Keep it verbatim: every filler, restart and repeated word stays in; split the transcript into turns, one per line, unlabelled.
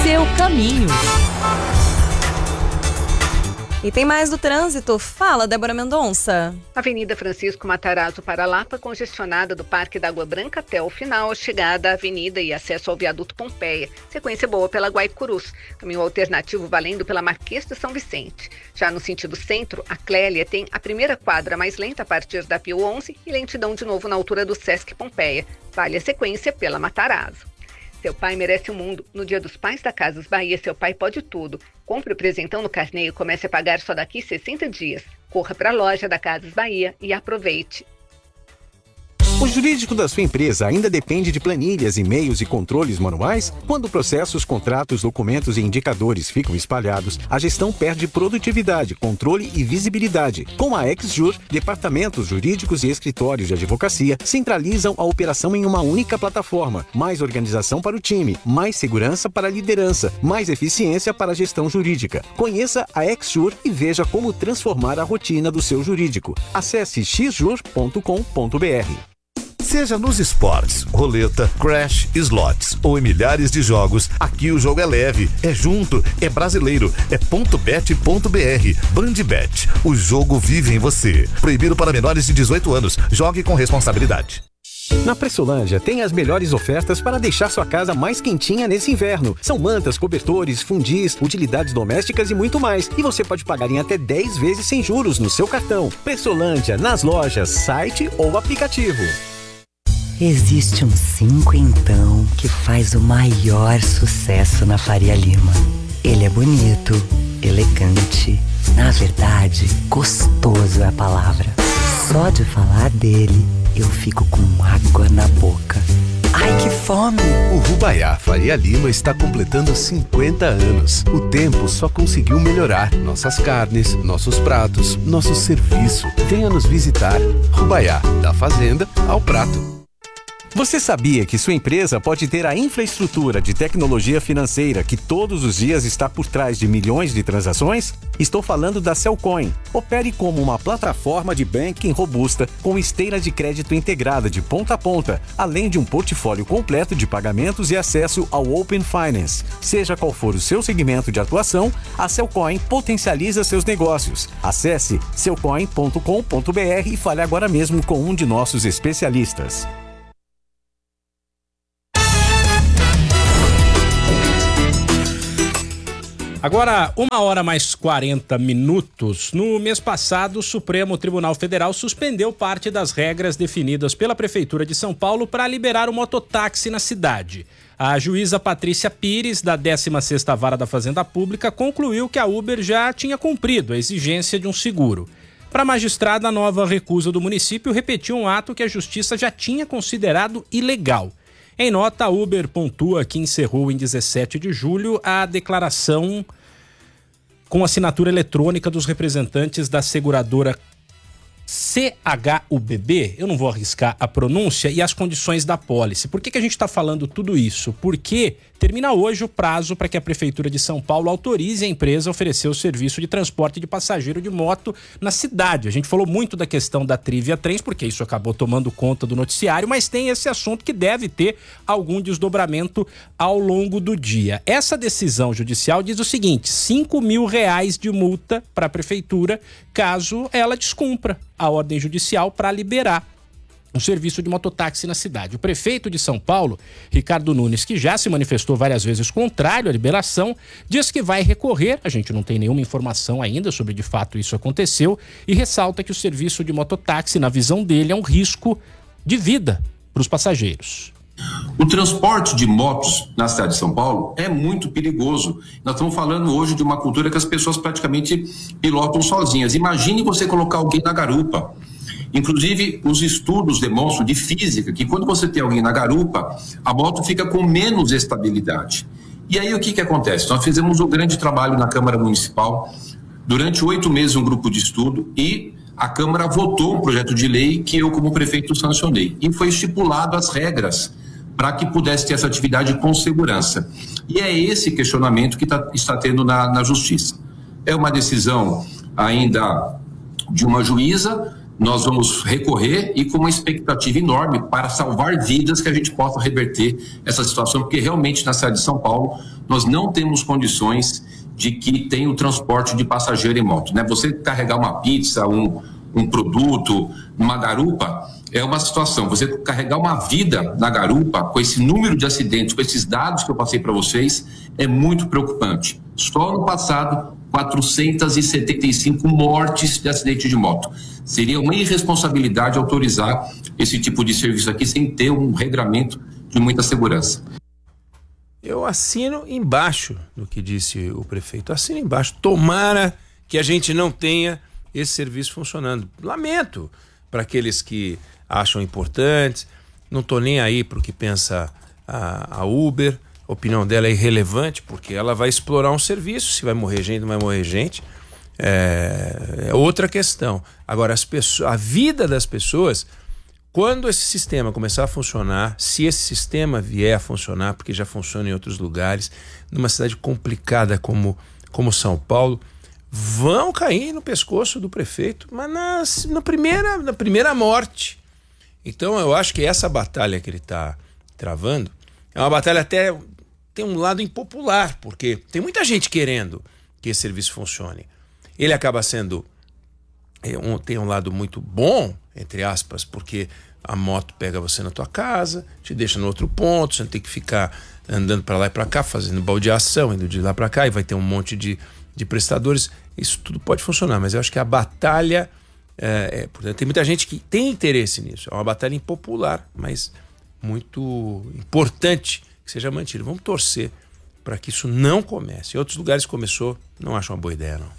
seu caminho.
E tem mais do trânsito. Fala, Débora Mendonça.
Avenida Francisco Matarazzo para Lapa, congestionada do Parque da Água Branca até o final, chegada à avenida e acesso ao viaduto Pompeia. Sequência boa pela Guaicurus. Caminho alternativo valendo pela Marquês de São Vicente. Já no sentido centro, a Clélia tem a primeira quadra mais lenta a partir da Pio onze e lentidão de novo na altura do Sesc Pompeia. Vale a sequência pela Matarazzo. Seu pai merece o mundo. No Dia dos Pais da Casas Bahia, seu pai pode tudo. Compre o presentão no carnê e comece a pagar só daqui sessenta dias. Corra para a loja da Casas Bahia e aproveite.
O jurídico da sua empresa ainda depende de planilhas, e-mails e controles manuais? Quando processos, contratos, documentos e indicadores ficam espalhados, a gestão perde produtividade, controle e visibilidade. Com a Exjur, departamentos jurídicos e escritórios de advocacia centralizam a operação em uma única plataforma. Mais organização para o time, mais segurança para a liderança, mais eficiência para a gestão jurídica. Conheça a Exjur e veja como transformar a rotina do seu jurídico. Acesse x jur ponto com ponto b r.
Seja nos esportes, roleta, crash, slots ou em milhares de jogos, aqui o jogo é leve, é junto, é brasileiro, é ponto bet ponto b r. Bandbet, o jogo vive em você. Proibido para menores de dezoito anos. Jogue com responsabilidade.
Na Pressolândia tem as melhores ofertas para deixar sua casa mais quentinha nesse inverno. São mantas, cobertores, fundis, utilidades domésticas e muito mais. E você pode pagar em até dez vezes sem juros no seu cartão. Pressolândia, nas lojas, site ou aplicativo.
Existe um cinquentão que faz o maior sucesso na Faria Lima. Ele é bonito, elegante, na verdade, gostoso é a palavra. Só de falar dele, eu fico com água na boca. Ai, que fome!
O Rubaiá Faria Lima está completando cinquenta anos. O tempo só conseguiu melhorar nossas carnes, nossos pratos, nosso serviço. Venha nos visitar. Rubaiá, da fazenda ao prato.
Você sabia que sua empresa pode ter a infraestrutura de tecnologia financeira que todos os dias está por trás de milhões de transações? Estou falando da Cellcoin. Opere como uma plataforma de banking robusta com esteira de crédito integrada de ponta a ponta, além de um portfólio completo de pagamentos e acesso ao Open Finance. Seja qual for o seu segmento de atuação, a Cellcoin potencializa seus negócios. Acesse cellcoin ponto com ponto b r e fale agora mesmo com um de nossos especialistas.
Agora, uma hora mais quarenta minutos. No mês passado, o Supremo Tribunal Federal suspendeu parte das regras definidas pela Prefeitura de São Paulo para liberar o mototáxi na cidade. A juíza Patrícia Pires, da décima sexta Vara da Fazenda Pública, concluiu que a Uber já tinha cumprido a exigência de um seguro. Para a magistrada, a nova recusa do município repetiu um ato que a Justiça já tinha considerado ilegal. Em nota, a Uber pontua que encerrou em dezessete de julho a declaração com assinatura eletrônica dos representantes da seguradora C H U B B, eu não vou arriscar a pronúncia, e as condições da pólice. Por que que a gente está falando tudo isso? Porque termina hoje o prazo para que a Prefeitura de São Paulo autorize a empresa a oferecer o serviço de transporte de passageiro de moto na cidade. A gente falou muito da questão da Trivia Trens, porque isso acabou tomando conta do noticiário, mas tem esse assunto que deve ter algum desdobramento ao longo do dia. Essa decisão judicial diz o seguinte: cinco mil reais de multa para a Prefeitura caso ela descumpra a ordem judicial para liberar um serviço de mototáxi na cidade. O prefeito de São Paulo, Ricardo Nunes, que já se manifestou várias vezes contrário à liberação, diz que vai recorrer, a gente não tem nenhuma informação ainda sobre de fato isso aconteceu, e ressalta que o serviço de mototáxi, na visão dele, é um risco de vida para os passageiros.
O transporte de motos na cidade de São Paulo é muito perigoso. Nós estamos falando hoje de uma cultura que as pessoas praticamente pilotam sozinhas. Imagine você colocar alguém na garupa. Inclusive, os estudos demonstram de física que quando você tem alguém na garupa, a moto fica com menos estabilidade. E aí o que que acontece? Nós fizemos um grande trabalho na Câmara Municipal, durante oito meses um grupo de estudo, e a Câmara votou um projeto de lei que eu, como prefeito, sancionei. E foi estipulado as regras para que pudesse ter essa atividade com segurança. E é esse questionamento que tá, está tendo na, na Justiça. É uma decisão ainda de uma juíza, nós vamos recorrer e com uma expectativa enorme para salvar vidas, que a gente possa reverter essa situação, porque realmente na cidade de São Paulo nós não temos condições de que tenha o transporte de passageiro em moto, né? Você carregar uma pizza, um, um produto, uma garupa, é uma situação. Você carregar uma vida na garupa, com esse número de acidentes, com esses dados que eu passei para vocês, é muito preocupante. Só no passado, quatrocentas e setenta e cinco mortes de acidente de moto. Seria uma irresponsabilidade autorizar esse tipo de serviço aqui sem ter um regramento de muita segurança.
Eu assino embaixo do que disse o prefeito. Assino embaixo. Tomara que a gente não tenha esse serviço funcionando. Lamento para aqueles que acham importantes. Não estou nem aí para o que pensa a, a Uber. A opinião dela é irrelevante, porque ela vai explorar um serviço. Se vai morrer gente, não vai morrer gente. É, é outra questão. Agora, as pessoas, a vida das pessoas... Quando esse sistema começar a funcionar, se esse sistema vier a funcionar, porque já funciona em outros lugares, numa cidade complicada como, como São Paulo, vão cair no pescoço do prefeito, mas na, na, primeira, na primeira morte. Então eu acho que essa batalha que ele está travando é uma batalha até tem um lado impopular, porque tem muita gente querendo que esse serviço funcione. Ele acaba sendo... Um, tem um lado muito bom, entre aspas, porque a moto pega você na tua casa, te deixa no outro ponto, você não tem que ficar andando para lá e para cá, fazendo baldeação, indo de lá para cá, e vai ter um monte de, de prestadores. Isso tudo pode funcionar, mas eu acho que a batalha é, é, portanto, tem muita gente que tem interesse nisso. É uma batalha impopular, mas muito importante que seja mantida. Vamos torcer para que isso não comece. Em outros lugares começou, não acho uma boa ideia, não.